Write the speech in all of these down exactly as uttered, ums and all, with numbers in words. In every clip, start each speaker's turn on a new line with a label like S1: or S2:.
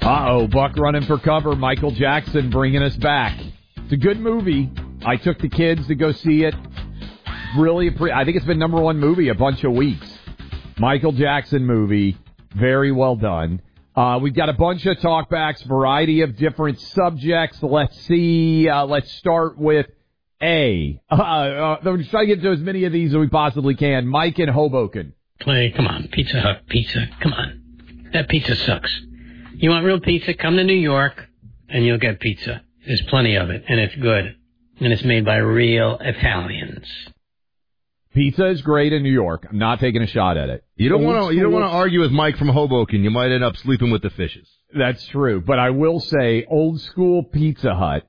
S1: Uh-oh, Buck running for cover. Michael Jackson bringing us back. It's a good movie. I took the kids to go see it. Really, I think it's been number one movie a bunch of weeks. Michael Jackson movie. Very well done. Uh, we've got a bunch of talkbacks, variety of different subjects. Let's see. Uh, let's start with A. Uh, uh, we're trying to get to as many of these as we possibly can. Mike in Hoboken.
S2: Clay, come on. Pizza Hut pizza. Come on. That pizza sucks. You want real pizza? Come to New York, and you'll get pizza. There's plenty of it, and it's good. And it's made by real Italians.
S1: Pizza is great in New York. I'm not taking a shot at it.
S3: You don't want to. You don't want to argue with Mike from Hoboken. You might end up sleeping with the fishes.
S1: That's true. But I will say, old school Pizza Hut,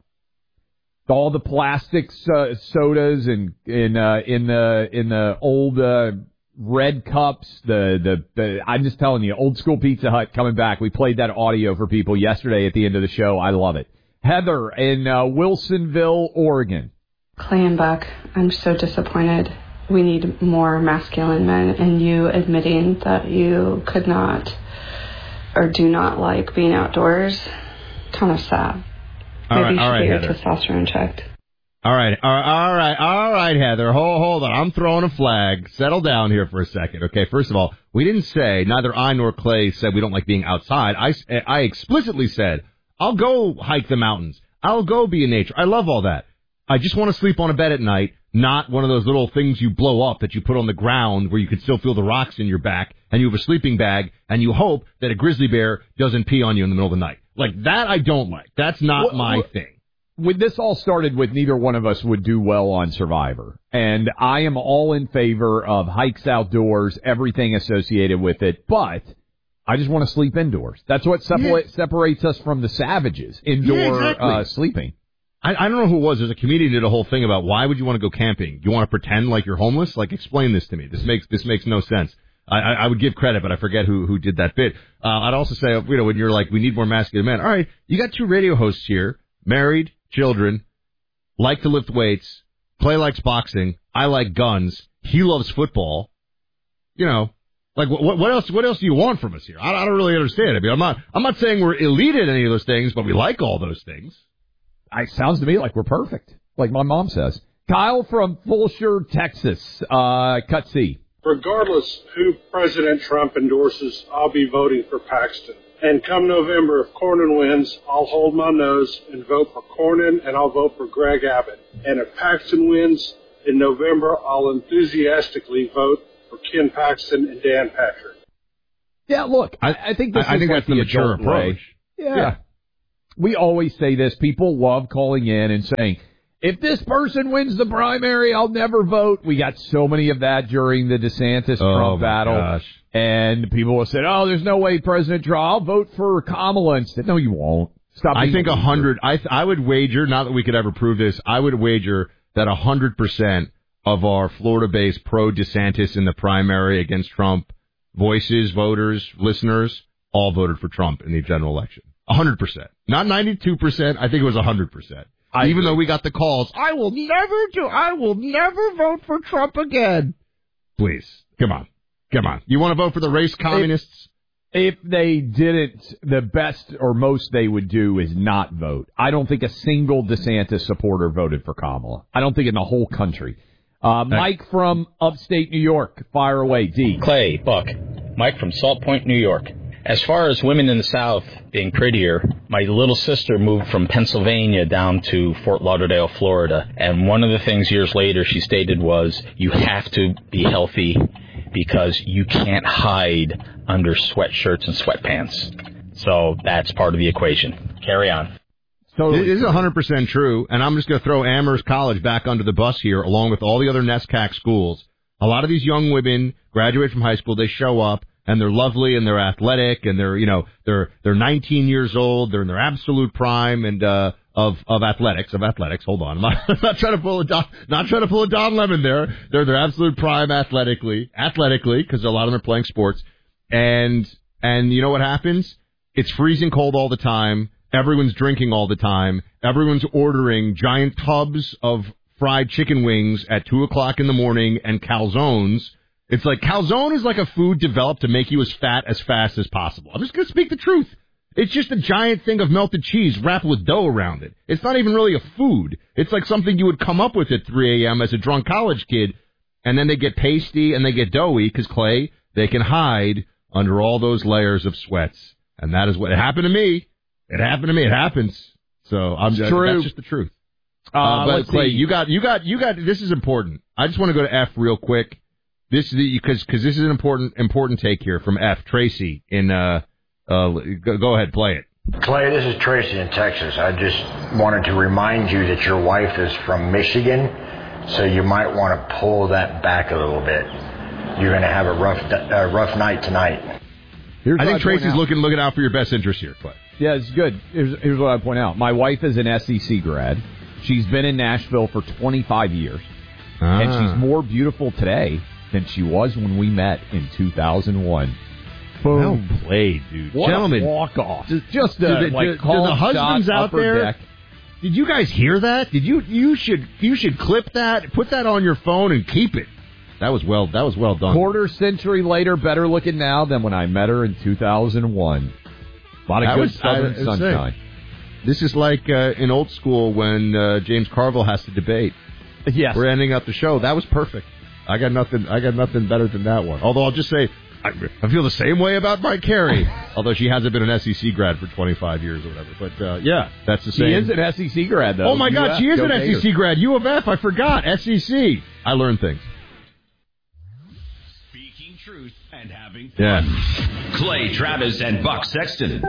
S1: all the plastic uh, sodas and in uh, in the in the old uh, red cups. The, the the I'm just telling you, old school Pizza Hut coming back. We played that audio for people yesterday at the end of the show. I love it. Heather in uh, Wilsonville, Oregon.
S4: Clay and Buck, I'm so disappointed. We need more masculine men, and you admitting that you could not or do not like being outdoors, kind of sad.
S3: All
S4: Maybe
S3: right,
S4: you should
S3: all right,
S4: get your
S3: Heather.
S4: testosterone checked.
S3: All right, all right, all right, all right, Heather. Hold, hold on. I'm throwing a flag. Settle down here for a second, okay? First of all, we didn't say, neither I nor Clay said we don't like being outside. I, I explicitly said, I'll go hike the mountains. I'll go be in nature. I love all that. I just want to sleep on a bed at night, not one of those little things you blow up that you put on the ground where you can still feel the rocks in your back, and you have a sleeping bag, and you hope that a grizzly bear doesn't pee on you in the middle of the night. Like, that I don't like. That's not
S1: what,
S3: my
S1: what,
S3: thing.
S1: When this all started with neither one of us would do well on Survivor, and I am all in favor of hikes outdoors, everything associated with it, but I just want to sleep indoors. That's what separa- yeah. separates us from the savages, indoor
S3: yeah, exactly.
S1: uh, sleeping.
S3: I, I don't know who it was. There's a comedian who did a whole thing about why would you want to go camping? You want to pretend like you're homeless? Like, explain this to me. This makes this makes no sense. I, I, I would give credit, but I forget who who did that bit. Uh, I'd also say, you know, when you're like, we need more masculine men. All right, you got two radio hosts here, married, children, like to lift weights. Clay likes boxing. I like guns. He loves football. You know, like what what else? What else do you want from us here? I, I don't really understand. I mean, I'm not I'm not saying we're elite at any of those things, but we like all those things.
S1: It sounds to me like we're perfect, like my mom says. Kyle from Fulshire, Texas. Uh, cut C.
S5: Regardless who President Trump endorses, I'll be voting for Paxton. And come November, if Cornyn wins, I'll hold my nose and vote for Cornyn, and I'll vote for Greg Abbott. And if Paxton wins in November, I'll enthusiastically vote for Ken Paxton and Dan Patrick.
S1: Yeah, look, I, I think this
S3: I,
S1: is
S3: I think
S1: like
S3: that's the mature approach.
S1: Yeah. yeah. We always say this. People love calling in and saying, if this person wins the primary, I'll never vote. We got so many of that during the DeSantis-Trump
S3: oh
S1: battle.
S3: Gosh.
S1: And people will say, oh, there's no way President Trump, I'll vote for Kamala instead. No, you won't. Stop.
S3: I think a hundred, I, th- I would wager, not that we could ever prove this, I would wager that a hundred percent of our Florida-based pro-DeSantis in the primary against Trump voices, voters, listeners, all voted for Trump in the general election. A hundred percent. Not ninety-two percent. I think it was a hundred percent. Even though we got the calls, I will never do, I will never vote for Trump again. Please, come on. Come on. You want to vote for the race communists?
S1: If, if they didn't, the best or most they would do is not vote. I don't think a single DeSantis supporter voted for Kamala. I don't think in the whole country. Uh, Mike from upstate New York, fire away, D.
S6: Clay, Buck. Mike from Salt Point, New York. As far as women in the South being prettier, my little sister moved from Pennsylvania down to Fort Lauderdale, Florida. And one of the things years later she stated was, you have to be healthy because you can't hide under sweatshirts and sweatpants. So that's part of the equation. Carry on.
S3: Totally. This is one hundred percent true, and I'm just going to throw Amherst College back under the bus here, along with all the other NESCAC schools. A lot of these young women graduate from high school, they show up, and they're lovely, and they're athletic, and they're, you know, they're they're nineteen years old, they're in their absolute prime, and uh, of of athletics, of athletics. Hold on, I'm not, I'm not trying to pull a Don, not trying to pull a Don Lemon there. They're their absolute prime athletically, athletically, because a lot of them are playing sports, and and you know what happens? It's freezing cold all the time. Everyone's drinking all the time. Everyone's ordering giant tubs of fried chicken wings at two o'clock in the morning and calzones. It's like calzone is like a food developed to make you as fat as fast as possible. I'm just going to speak the truth. It's just a giant thing of melted cheese wrapped with dough around it. It's not even really a food. It's like something you would come up with at three a.m. as a drunk college kid, and then they get pasty and they get doughy because, Clay, they can hide under all those layers of sweats. And that is what it happened to me. It happened to me. It happens. So I'm just, that's just the truth. Uh, uh, but Clay, see. you got, you got, you got. This is important. I just want to go to F real quick. This is because because this is an important important take here from F. Tracy in. Uh, uh, go, go ahead, play it.
S7: Clay, this is Tracy in Texas. I just wanted to remind you that your wife is from Michigan, so you might want to pull that back a little bit. You're going to have a rough uh, rough night tonight.
S1: Here's
S3: I think Tracy's looking looking out for your best interest here, Clay.
S1: Yeah, it's good. Here's, here's what I point out. My wife is an S E C grad. She's been in Nashville for twenty-five years, ah. and she's more beautiful today than she was when we met in two thousand one. Boom.
S3: Well played, dude.
S1: What
S3: Gentlemen.
S1: A walk-off. Just, just a,
S3: do the,
S1: like,
S3: do, do the husbands
S1: shot,
S3: out there,
S1: deck.
S3: Did you guys hear that? Did you, you should, you should clip that, put that on your phone and keep it. That was well, that was well done.
S1: Quarter century later, better looking now than when I met her in two thousand one. A lot of that good was, Southern I, sunshine.
S3: Say, this is like uh, in old school when uh, James Carville has to debate.
S1: Yes.
S3: We're ending up the show. That was perfect. I got nothing. I got nothing better than that one. Although I'll just say, I, I feel the same way about Mike Carey. Although she hasn't been an S E C grad for twenty-five years or whatever. But uh, yeah, that's the same.
S1: She is an S E C grad, though.
S3: Oh my God, she is an S E C grad. U of F. I forgot. S E C. I learned things.
S8: Speaking truth and having fun.
S3: Yeah.
S8: Clay Travis and Buck Sexton.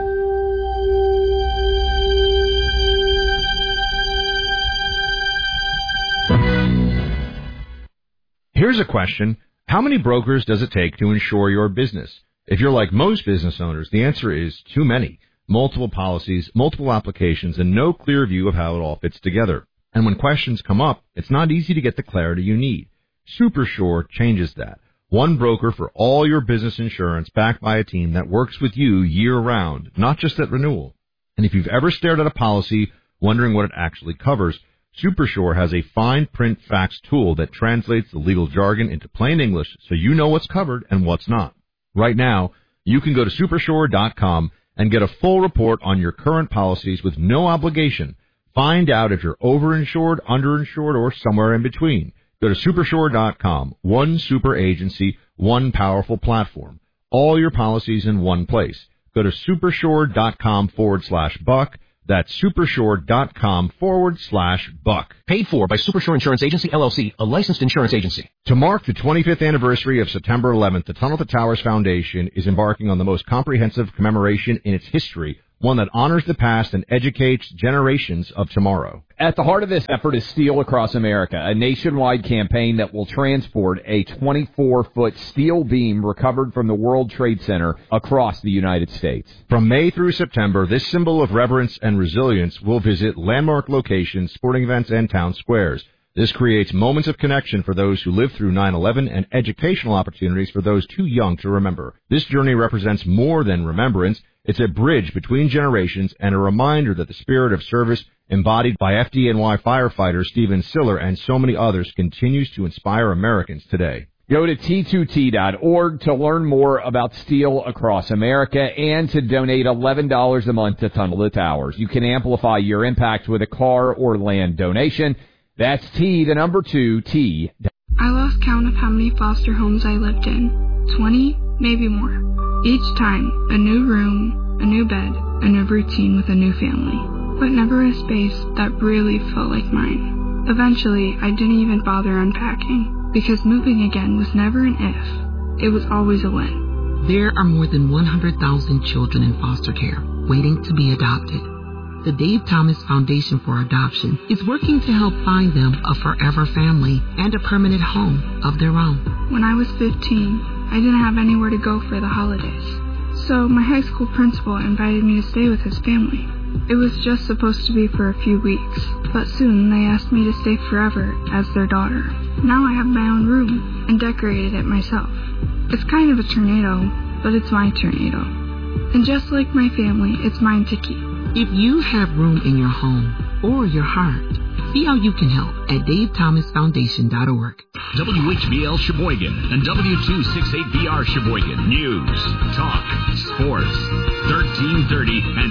S3: Here's a question. How many brokers does it take to insure your business? If you're like most business owners, the answer is too many. Multiple policies, multiple applications, and no clear view of how it all fits together. And when questions come up, it's not easy to get the clarity you need. SuperSure changes that. One broker for all your business insurance backed by a team that works with you year-round, not just at renewal. And if you've ever stared at a policy wondering what it actually covers, SuperSure has a fine print facts tool that translates the legal jargon into plain English so you know what's covered and what's not. Right now, you can go to supersure dot com and get a full report on your current policies with no obligation. Find out if you're overinsured, underinsured, or somewhere in between. Go to supersure dot com. One super agency, one powerful platform. All your policies in one place. Go to supersure dot com forward slash buck. That's supersure dot com forward slash buck.
S9: Paid for by Supersure Insurance Agency, L L C, a licensed insurance agency.
S3: To mark the twenty-fifth anniversary of September eleventh, the Tunnel to Towers Foundation is embarking on the most comprehensive commemoration in its history, one that honors the past and educates generations of tomorrow.
S1: At the heart of this effort is Steel Across America, a nationwide campaign that will transport a twenty-four foot steel beam recovered from the World Trade Center across the United States.
S3: From May through September, this symbol of reverence and resilience will visit landmark locations, sporting events, and town squares. This creates moments of connection for those who lived through nine eleven and educational opportunities for those too young to remember. This journey represents more than remembrance. It's a bridge between generations and a reminder that the spirit of service embodied by F D N Y firefighter Stephen Siller and so many others continues to inspire Americans today.
S1: Go to T two T dot org to learn more about Steel Across America and to donate eleven dollars a month to Tunnel to Towers. You can amplify your impact with a car or land donation. That's T, the number two, T.
S10: I lost count of how many foster homes I lived in. Twenty, maybe more. Each time, a new room, a new bed, a new routine with a new family. But never a space that really felt like mine. Eventually, I didn't even bother unpacking, because moving again was never an if. It was always a when.
S11: There are more than one hundred thousand children in foster care waiting to be adopted. The Dave Thomas Foundation for Adoption is working to help find them a forever family and a permanent home of their own.
S10: When I was fifteen, I didn't have anywhere to go for the holidays. So my high school principal invited me to stay with his family. It was just supposed to be for a few weeks, but soon they asked me to stay forever as their daughter. Now I have my own room and decorated it myself. It's kind of a tornado, but it's my tornado. And just like my family, it's mine to keep.
S11: If you have room in your home or your heart, see how you can help at dave thomas foundation dot org.
S8: W H B L Sheboygan and W two sixty-eight B R Sheboygan. News, talk, sports, thirteen thirty and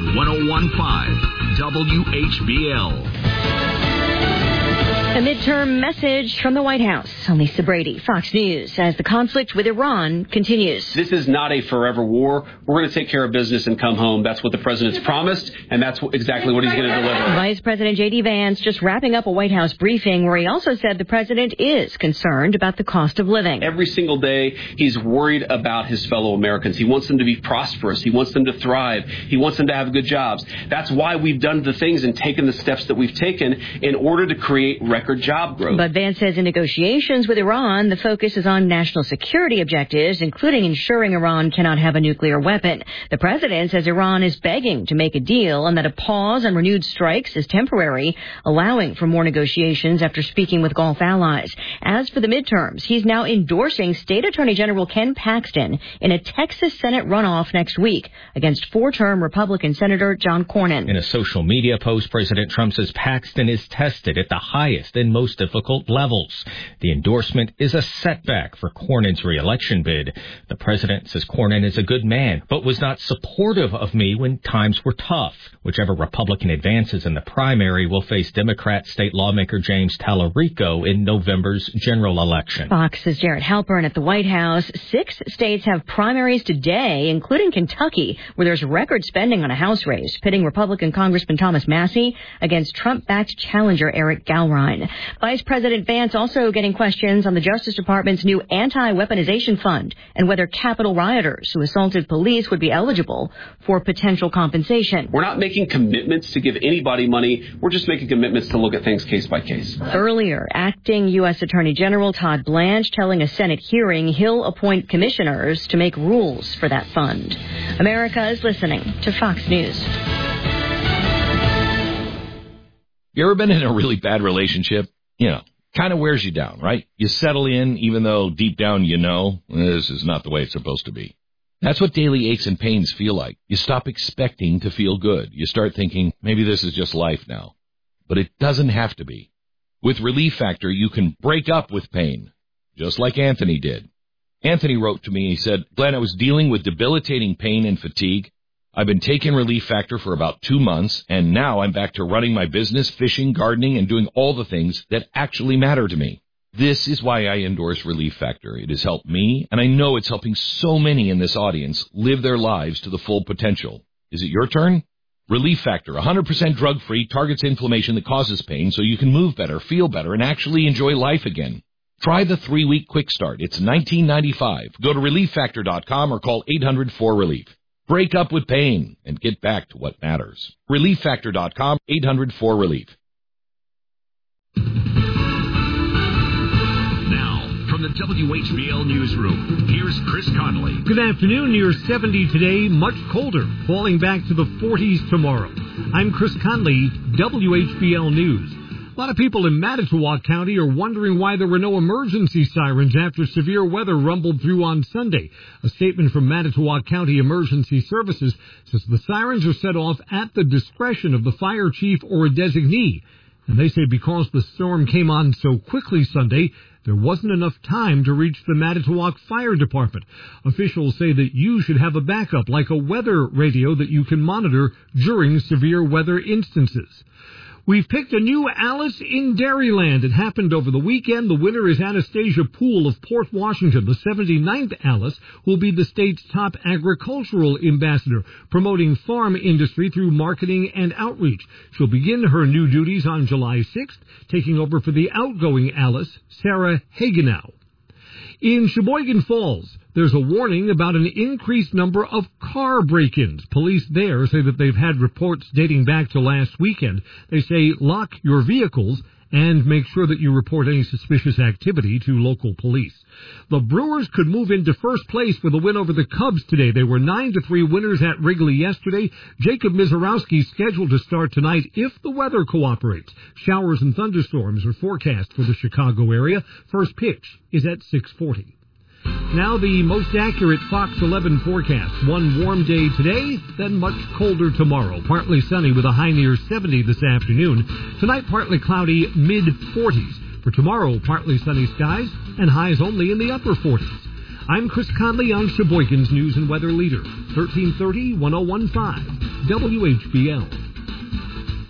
S8: W H B L.
S12: A midterm message from the White House. I'm Lisa Brady, Fox News, as the conflict with Iran continues.
S13: This is not a forever war. We're going to take care of business and come home. That's what the president's promised, and that's exactly what he's going to deliver.
S12: Vice President J D. Vance just wrapping up a White House briefing where he also said the president is concerned about the cost of living.
S13: Every single day, he's worried about his fellow Americans. He wants them to be prosperous. He wants them to thrive. He wants them to have good jobs. That's why we've done the things and taken the steps that we've taken in order to create record job growth.
S12: But Vance says in negotiations with Iran, the focus is on national security objectives, including ensuring Iran cannot have a nuclear weapon. The president says Iran is begging to make a deal and that a pause on renewed strikes is temporary, allowing for more negotiations after speaking with Gulf allies. As for the midterms, he's now endorsing State Attorney General Ken Paxton in a Texas Senate runoff next week against four-term Republican Senator John Cornyn.
S14: In a social media post, President Trump says Paxton is tested at the highest and most difficult levels. The endorsement is a setback for Cornyn's re-election bid. The president says Cornyn is a good man, but was not supportive of me when times were tough. Whichever Republican advances in the primary will face Democrat state lawmaker James Tallarico in November's general election.
S12: Fox's Jarrett Halpern at the White House. Six states have primaries today, including Kentucky, where there's record spending on a House race, pitting Republican Congressman Thomas Massie against Trump-backed challenger Eric Galrine. Vice President Vance also getting questions on the Justice Department's new anti-weaponization fund and whether Capitol rioters who assaulted police would be eligible for potential compensation.
S13: We're not making commitments to give anybody money. We're just making commitments to look at things case by case.
S12: Earlier, acting U S Attorney General Todd Blanche telling a Senate hearing he'll appoint commissioners to make rules for that fund. America is listening to Fox News.
S15: You ever been in a really bad relationship? You know, kind of wears you down, right? You settle in even though deep down you know this is not the way it's supposed to be. That's what daily aches and pains feel like. You stop expecting to feel good. You start thinking, maybe this is just life now. But it doesn't have to be. With Relief Factor, you can break up with pain, just like Anthony did. Anthony wrote to me, he said, Glenn, I was dealing with debilitating pain and fatigue. I've been taking Relief Factor for about two months, and now I'm back to running my business, fishing, gardening, and doing all the things that actually matter to me. This is why I endorse Relief Factor. It has helped me, and I know it's helping so many in this audience live their lives to the full potential. Is it your turn? Relief Factor, one hundred percent drug-free, targets inflammation that causes pain so you can move better, feel better, and actually enjoy life again. Try the three-week quick start. It's nineteen ninety-five dollars. Go to relief factor dot com or call eight hundred four relief. Break up with pain and get back to what matters. relief factor dot com, eight hundred four relief.
S8: From the W H B L Newsroom, here's Chris Conley.
S16: Good afternoon. Near seventy today, much colder, falling back to the forties tomorrow. I'm Chris Conley, W H B L News. A lot of people in Manitowoc County are wondering why there were no emergency sirens after severe weather rumbled through on Sunday. A statement from Manitowoc County Emergency Services says the sirens are set off at the discretion of the fire chief or a designee. And they say because the storm came on so quickly Sunday, there wasn't enough time to reach the Manitowoc Fire Department. Officials say that you should have a backup, like a weather radio that you can monitor during severe weather instances. We've picked a new Alice in Dairyland. It happened over the weekend. The winner is Anastasia Poole of Port Washington. The seventy-ninth Alice will be the state's top agricultural ambassador, promoting farm industry through marketing and outreach. She'll begin her new duties on July sixth, taking over for the outgoing Alice, Sarah Hagenow. In Sheboygan Falls, there's a warning about an increased number of car break-ins. Police there say that they've had reports dating back to last weekend. They say lock your vehicles and make sure that you report any suspicious activity to local police. The Brewers could move into first place with a win over the Cubs today. They were nine to three winners at Wrigley yesterday. Jacob Mizorowski scheduled to start tonight if the weather cooperates. Showers and thunderstorms are forecast for the Chicago area. First pitch is at six forty. Now the most accurate Fox eleven forecast. One warm day today, then much colder tomorrow. Partly sunny with a high near seventy this afternoon. Tonight, partly cloudy, mid forties. For tomorrow, partly sunny skies and highs only in the upper forties. I'm Chris Conley on Sheboygan's News and Weather Leader. thirteen thirty, ten fifteen, W H B L.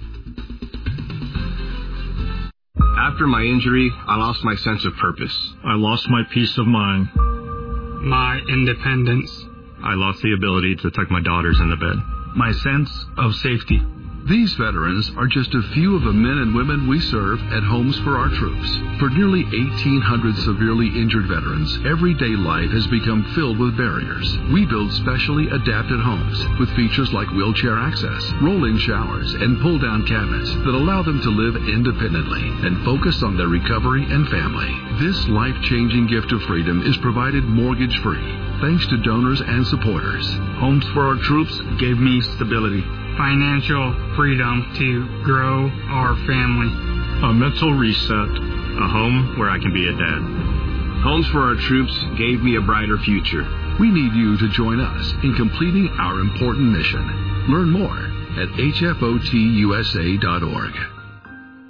S17: After my injury, I lost my sense of purpose.
S18: I lost my peace of mind.
S19: My independence.
S18: I lost the ability to tuck my daughters in the bed.
S19: My sense of safety.
S20: These veterans are just a few of the men and women we serve at Homes for Our Troops. For nearly eighteen hundred severely injured veterans, everyday life has become filled with barriers. We build specially adapted homes with features like wheelchair access, roll-in showers, and pull-down cabinets that allow them to live independently and focus on their recovery and family. This life-changing gift of freedom is provided mortgage-free, thanks to donors and supporters.
S19: Homes for Our Troops gave me stability, financial freedom to grow our family,
S18: a mental reset, a home where I can be a dad.
S17: Homes for Our Troops gave me a brighter future.
S20: We need you to join us in completing our important mission. Learn more at H F O T U S A dot org.